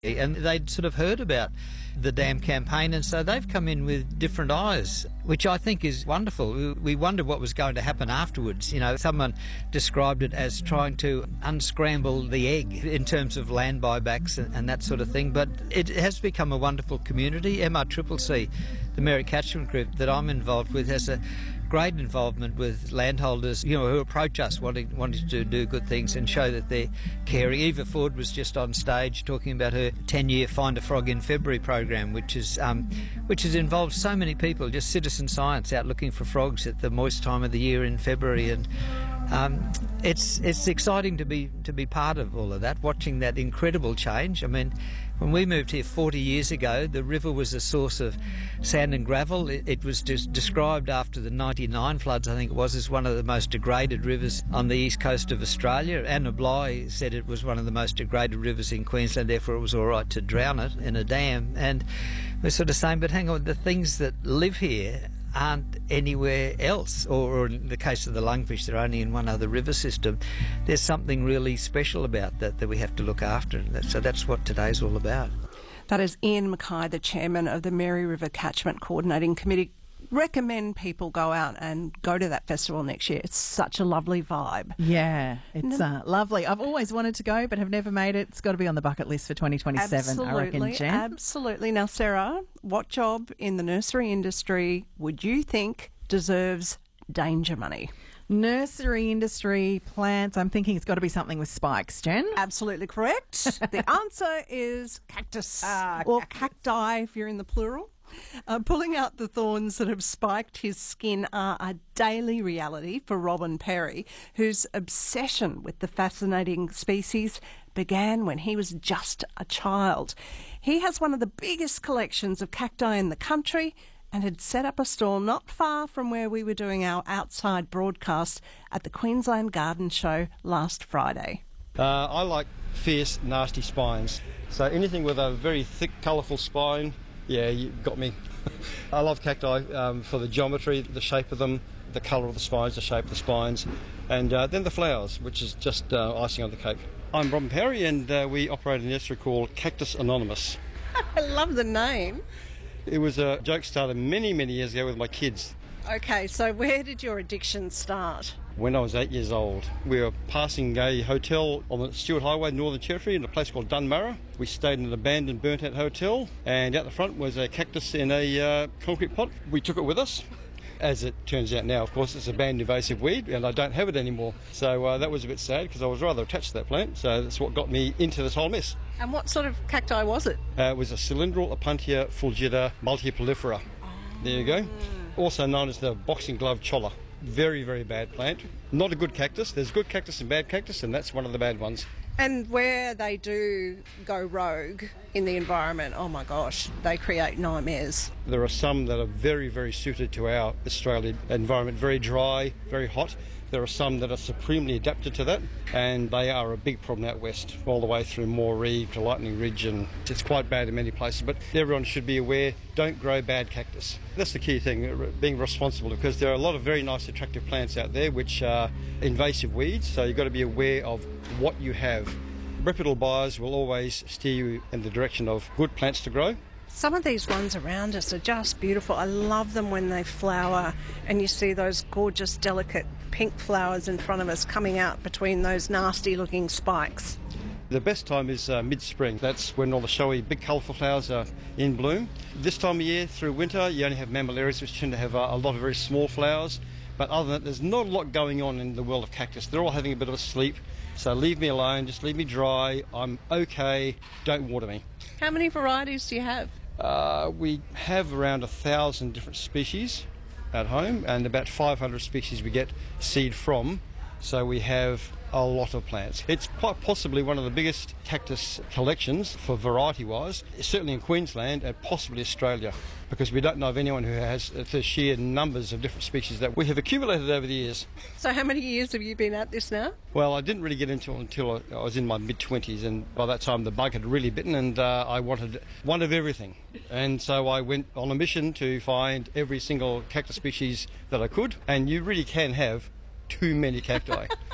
And they'd sort of heard about the dam campaign, and so they've come in with different eyes, which I think is wonderful. We wondered what was going to happen afterwards. You know, someone described it as trying to unscramble the egg in terms of land buybacks and that sort of thing. But it has become a wonderful community. MRCCC, the Merri Catchment Group that I'm involved with, has a great involvement with landholders, you know, who approach us wanting to do good things and show that they're caring. Eva Ford was just on stage talking about her 10-year Find a Frog in February program, which has involved so many people, just citizen science out looking for frogs at the moist time of the year in February. And it's exciting to be part of all of that, watching that incredible change. I mean, when we moved here 40 years ago, the river was a source of sand and gravel. It was described after the 99 floods, I think it was, as one of the most degraded rivers on the east coast of Australia. Anna Bligh said it was one of the most degraded rivers in Queensland, therefore it was all right to drown it in a dam. And we're sort of saying, but hang on, the things that live here aren't anywhere else, or in the case of the lungfish, they're only in one other river system. There's something really special about that we have to look after. So that's what today's all about. That is Ian Mackay, the chairman of the Merri River Catchment Coordinating Committee. Recommend people go out and go to that festival next year. It's such a lovely vibe. Yeah, it's lovely. I've always wanted to go but have never made it. It's got to be on the bucket list for 2027, absolutely, I reckon, Jen. Absolutely. Now, Sarah, what job in the nursery industry would you think deserves danger money? Nursery industry, plants. I'm thinking it's got to be something with spikes, Jen. Absolutely correct. The answer is cactus or cacti if you're in the plural. Pulling out the thorns that have spiked his skin are a daily reality for Robin Perry, whose obsession with the fascinating species began when he was just a child. He has one of the biggest collections of cacti in the country and had set up a stall not far from where we were doing our outside broadcast at the Queensland Garden Show last Friday. I like fierce, nasty spines. So anything with a very thick, colourful spine, yeah, you got me. I love cacti for the geometry, the shape of them, the colour of the spines, the shape of the spines, and then the flowers, which is just icing on the cake. I'm Robin Perry, and we operate a nursery called Cactus Anonymous. I love the name. It was a joke started many, many years ago with my kids. Okay, so where did your addiction start? When I was 8 years old, we were passing a hotel on the Stewart Highway, Northern Territory, in a place called Dunmurra. We stayed in an abandoned, burnt-out hotel, and out the front was a cactus in a concrete pot. We took it with us. As it turns out now, of course, it's a banned invasive weed, and I don't have it anymore. So that was a bit sad, because I was rather attached to that plant, so that's what got me into this whole mess. And what sort of cacti was it? It was a Cylindral Opuntia fulgida multiprolifera. There you go. Also known as the boxing glove cholla. Very, very bad plant. Not a good cactus. There's good cactus and bad cactus, and that's one of the bad ones. And where they do go rogue in the environment, oh my gosh, they create nightmares. There are some that are very, very suited to our Australian environment, very dry, very hot. There are some that are supremely adapted to that, and they are a big problem out west, all the way through Moree to Lightning Ridge, and it's quite bad in many places. But everyone should be aware, don't grow bad cactus. That's the key thing, being responsible, because there are a lot of very nice attractive plants out there which are invasive weeds, so you've got to be aware of what you have. Reputable buyers will always steer you in the direction of good plants to grow. Some of these ones around us are just beautiful. I love them when they flower and you see those gorgeous, delicate pink flowers in front of us coming out between those nasty-looking spikes. The best time is mid-spring. That's when all the showy, big, colourful flowers are in bloom. This time of year, through winter, you only have mammillarias, which tend to have a lot of very small flowers. But other than that, there's not a lot going on in the world of cactus. They're all having a bit of a sleep. So leave me alone, just leave me dry. I'm okay, don't water me. How many varieties do you have? We have around 1,000 different species at home, and about 500 species we get seed from. So we have a lot of plants. It's quite possibly one of the biggest cactus collections for variety-wise, certainly in Queensland and possibly Australia, because we don't know of anyone who has the sheer numbers of different species that we have accumulated over the years. So how many years have you been at this now? Well, I didn't really get into it until I was in my mid-20s, and by that time the bug had really bitten, and I wanted one of everything. And so I went on a mission to find every single cactus species that I could, and you really can have too many cacti.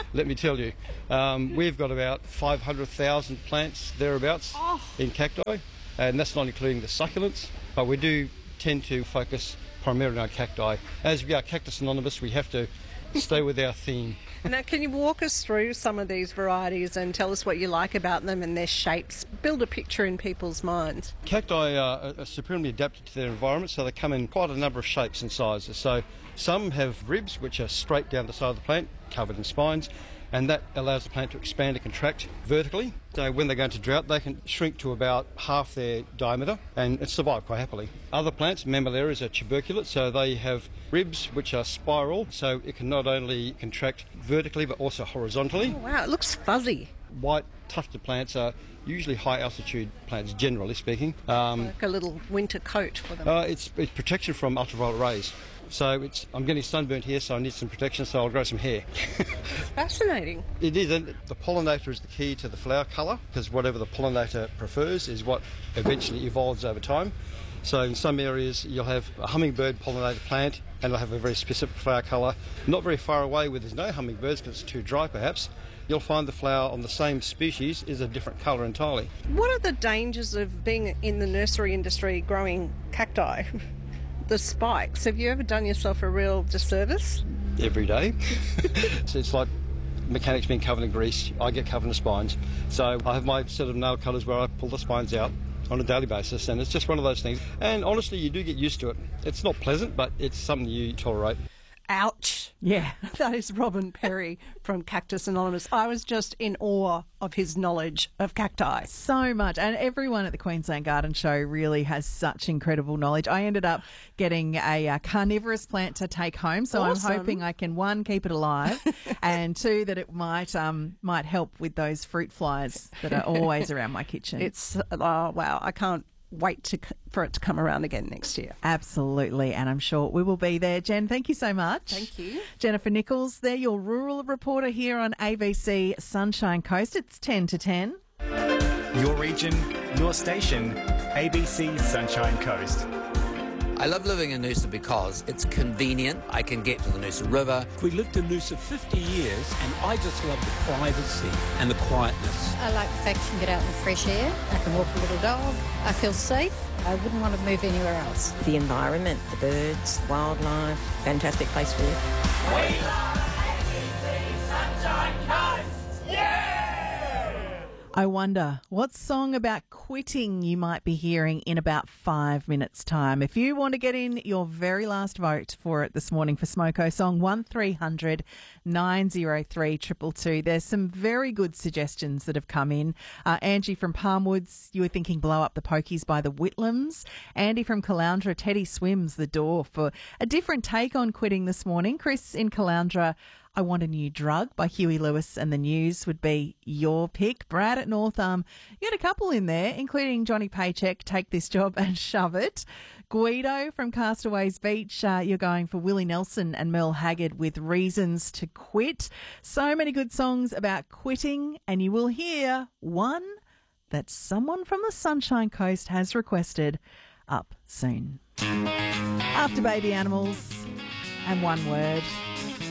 let me tell you. We've got about 500,000 plants thereabouts in cacti, and that's not including the succulents, but we do tend to focus primarily on cacti. As we are Cactus Anonymous, we have to stay with our theme. Now, can you walk us through some of these varieties and tell us what you like about them and their shapes? Build a picture in people's minds. Cacti are supremely adapted to their environment, so they come in quite a number of shapes and sizes. So some have ribs, which are straight down the side of the plant, covered in spines, and that allows the plant to expand and contract vertically. So when they go into drought, they can shrink to about half their diameter and survive quite happily. Other plants, Mammillarias, are tuberculate, so they have ribs which are spiral, so it can not only contract vertically but also horizontally. Oh, wow, it looks fuzzy. White tufted plants are usually high altitude plants, generally speaking. Like a little winter coat for them. It's protection from ultraviolet rays. So I'm getting sunburnt here, so I need some protection, so I'll grow some hair. It's fascinating. It is, and the pollinator is the key to the flower colour, because whatever the pollinator prefers is what eventually evolves over time. So in some areas you'll have a hummingbird pollinated plant and it'll have a very specific flower colour. Not very far away where there's no hummingbirds because it's too dry perhaps, you'll find the flower on the same species is a different colour entirely. What are the dangers of being in the nursery industry growing cacti? The spikes. Have you ever done yourself a real disservice? Every day. It's like mechanics being covered in grease. I get covered in spines. So I have my set of nail cutters where I pull the spines out on a daily basis, and it's just one of those things. And honestly, you do get used to it. It's not pleasant, but it's something you tolerate. Ouch. Yeah. That is Robin Perry from Cactus Anonymous. I was just in awe of his knowledge of cacti. So much. And everyone at the Queensland Garden Show really has such incredible knowledge. I ended up getting a carnivorous plant to take home. So Awesome. I'm hoping I can, one, keep it alive, and two, that it might help with those fruit flies that are always around my kitchen. It's, oh, wow, I can't wait for it to come around again next year. Absolutely, and I'm sure we will be there. Jen, thank you so much. Thank you. Jennifer Nichols, there, your rural reporter here on ABC Sunshine Coast. It's 10 to 10. Your region, your station, ABC Sunshine Coast. I love living in Noosa because it's convenient. I can get to the Noosa River. We lived in Noosa 50 years and I just love the privacy and the quietness. I like the fact you can get out in the fresh air. I can walk a little dog. I feel safe. I wouldn't want to move anywhere else. The environment, the birds, wildlife, fantastic place to live. We love ABC Sunshine Coast! Yeah! I wonder what song about quitting you might be hearing in about 5 minutes' time. If you want to get in your very last vote for it this morning for Smoko Song, 1300 903 222. There's some very good suggestions that have come in. Angie from Palmwoods, you were thinking Blow Up the Pokies by the Whitlams. Andy from Caloundra, Teddy Swims The Door for a different take on quitting this morning. Chris in Caloundra, I Want a New Drug by Huey Lewis and the News would be your pick. Brad at Northam, you had a couple in there, including Johnny Paycheck, Take This Job and Shove It. Guido from Castaways Beach, you're going for Willie Nelson and Merle Haggard with Reasons to Quit. So many good songs about quitting, and you will hear one that someone from the Sunshine Coast has requested up soon. After Baby Animals and One Word.